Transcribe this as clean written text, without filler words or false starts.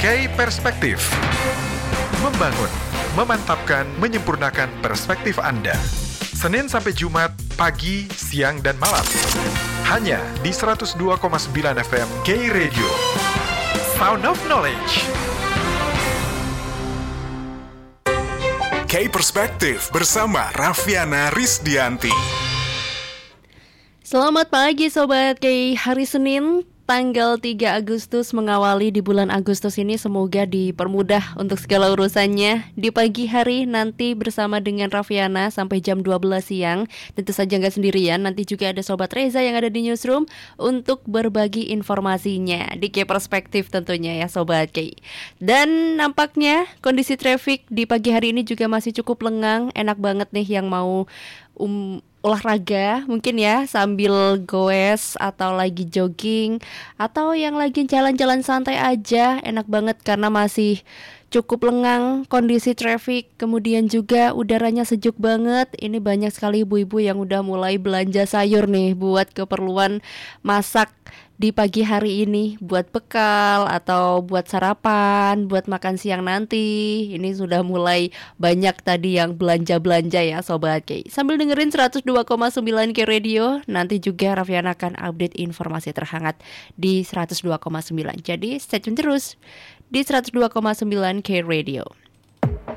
K Perspektif. Membangun, memantapkan, menyempurnakan perspektif Anda. Senin sampai Jumat, pagi, siang, dan malam. Hanya di 102,9 FM K Radio. Sound of Knowledge. K Perspektif bersama Raffiana Rizdianti. Selamat pagi Sobat K, hari Senin tanggal 3 Agustus mengawali di bulan Agustus ini, semoga dipermudah untuk segala urusannya. Di pagi hari nanti bersama dengan Raffiana sampai jam 12 siang. Tentu saja nggak sendirian, nanti juga ada Sobat Reza yang ada di newsroom untuk berbagi informasinya di K Perspektif tentunya ya Sobat K. Dan nampaknya kondisi traffic di pagi hari ini juga masih cukup lengang. Enak banget nih yang mau olahraga mungkin ya sambil goes atau lagi jogging atau yang lagi jalan-jalan santai aja, enak banget karena masih cukup lengang kondisi traffic. Kemudian juga udaranya sejuk banget. Ini banyak sekali ibu-ibu yang udah mulai belanja sayur nih buat keperluan masak di pagi hari ini, buat bekal atau buat sarapan, buat makan siang nanti. Ini sudah mulai banyak tadi yang belanja-belanja ya Sobat K. Sambil dengerin 102,9 K Radio, nanti juga Raffiana akan update informasi terhangat di 102,9. Jadi stay tune terus di 102,9 K Radio.